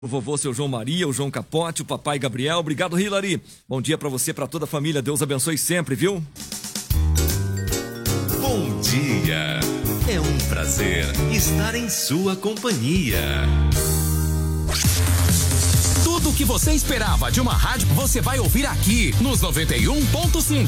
O vovô, seu João Maria, o João Capote, o papai Gabriel. Obrigado, Hilary. Bom dia pra você, pra toda a família. Deus abençoe sempre, viu? Bom dia. É um prazer estar em sua companhia. Tudo o que você esperava de uma rádio, você vai ouvir aqui nos 91.5.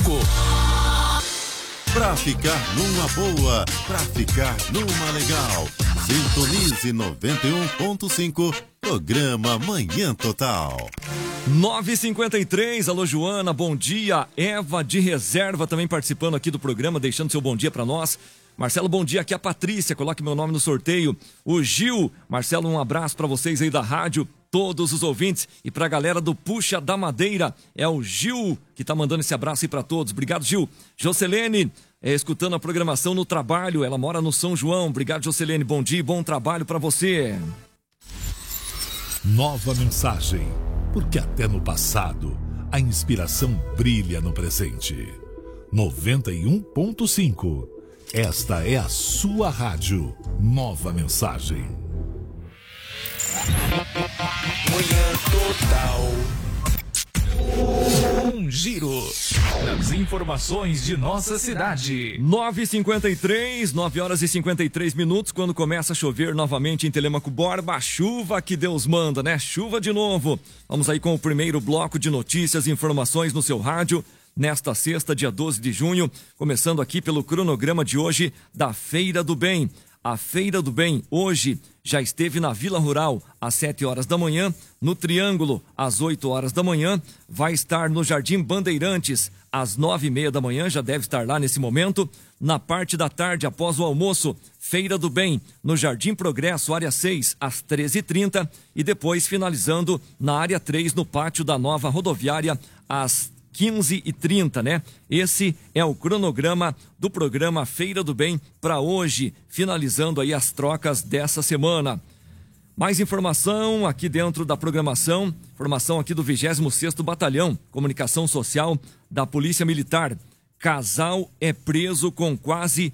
Pra ficar numa boa, pra ficar numa legal. Sintonize 91.5, programa Manhã Total. 9h53, alô Joana, bom dia. Eva de Reserva também participando aqui do programa, deixando seu bom dia pra nós. Marcelo, bom dia, aqui é a Patrícia, coloque meu nome no sorteio. O Gil, Marcelo, um abraço pra vocês aí da rádio, todos os ouvintes. E pra galera do Puxa da Madeira, é o Gil que tá mandando esse abraço aí pra todos. Obrigado, Gil. Jocelene, escutando a programação no trabalho, ela mora no São João. Obrigado, Jocelene, bom dia e bom trabalho pra você. Nova mensagem, porque até no passado a inspiração brilha no presente. 91.5. Esta é a sua rádio. Nova mensagem. Manhã Total. Um giro das informações de nossa cidade. 9h53, 9h53, quando começa a chover novamente em Telêmaco Borba, a chuva que Deus manda, né? Chuva de novo. Vamos aí com o primeiro bloco de notícias e informações no seu rádio. Nesta sexta, dia 12 de junho, começando aqui pelo cronograma de hoje da Feira do Bem. A Feira do Bem hoje já esteve na Vila Rural às 7 horas da manhã, no Triângulo às 8 horas da manhã, vai estar no Jardim Bandeirantes às 9h30 da manhã, já deve estar lá nesse momento. Na parte da tarde, após o almoço, Feira do Bem no Jardim Progresso, área 6, às 13h30 e depois finalizando na área 3, no pátio da nova rodoviária, às 15h30, né? Esse é o cronograma do programa Feira do Bem para hoje, finalizando aí as trocas dessa semana. Mais informação aqui dentro da programação, informação aqui do 26º Batalhão, Comunicação Social da Polícia Militar. Casal é preso com quase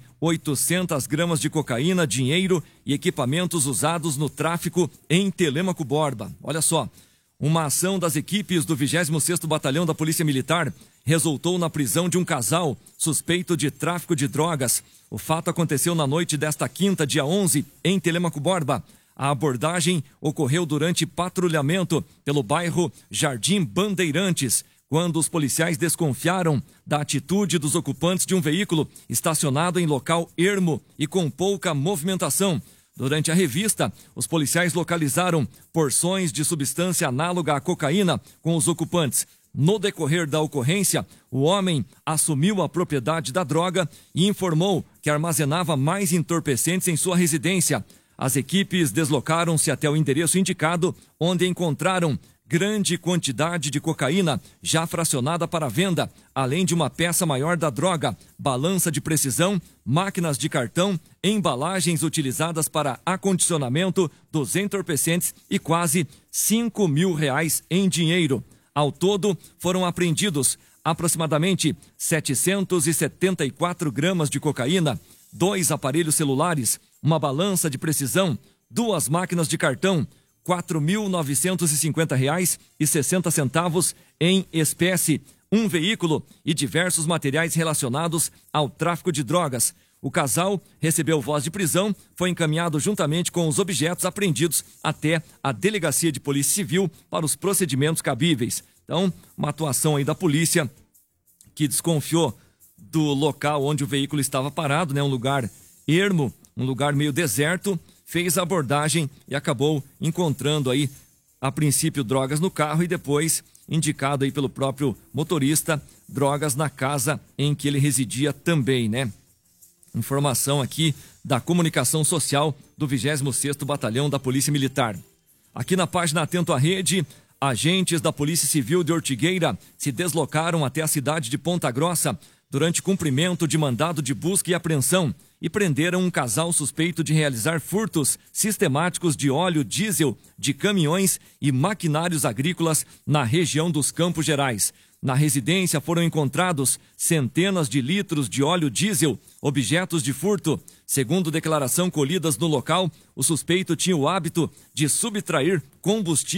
800 gramas de cocaína, dinheiro e equipamentos usados no tráfico em Telêmaco Borba. Olha só. Uma ação das equipes do 26º Batalhão da Polícia Militar resultou na prisão de um casal suspeito de tráfico de drogas. O fato aconteceu na noite desta quinta, dia 11, em Telêmaco Borba. A abordagem ocorreu durante patrulhamento pelo bairro Jardim Bandeirantes, quando os policiais desconfiaram da atitude dos ocupantes de um veículo estacionado em local ermo e com pouca movimentação. Durante a revista, os policiais localizaram porções de substância análoga à cocaína com os ocupantes. No decorrer da ocorrência, o homem assumiu a propriedade da droga e informou que armazenava mais entorpecentes em sua residência. As equipes deslocaram-se até o endereço indicado, onde encontraram grande quantidade de cocaína já fracionada para venda, além de uma peça maior da droga, balança de precisão, máquinas de cartão, embalagens utilizadas para acondicionamento dos entorpecentes e quase R$5 mil em dinheiro. Ao todo, foram apreendidos aproximadamente 774 gramas de cocaína, 2 aparelhos celulares, uma balança de precisão, 2 máquinas de cartão, R$4.950,60 em espécie, um veículo e diversos materiais relacionados ao tráfico de drogas. O casal recebeu voz de prisão, foi encaminhado juntamente com os objetos apreendidos até a Delegacia de Polícia Civil para os procedimentos cabíveis. Então, uma atuação aí da polícia que desconfiou do local onde o veículo estava parado, né? Um lugar ermo, um lugar meio deserto, fez a abordagem e acabou encontrando aí, a princípio, drogas no carro e depois, indicado aí pelo próprio motorista, drogas na casa em que ele residia também, né? Informação aqui da Comunicação Social do 26º Batalhão da Polícia Militar. Aqui na página Atento à Rede, agentes da Polícia Civil de Ortigueira se deslocaram até a cidade de Ponta Grossa durante cumprimento de mandado de busca e apreensão e prenderam um casal suspeito de realizar furtos sistemáticos de óleo diesel de caminhões e maquinários agrícolas na região dos Campos Gerais. Na residência foram encontrados centenas de litros de óleo diesel, objetos de furto. Segundo declaração colhidas no local, o suspeito tinha o hábito de subtrair combustível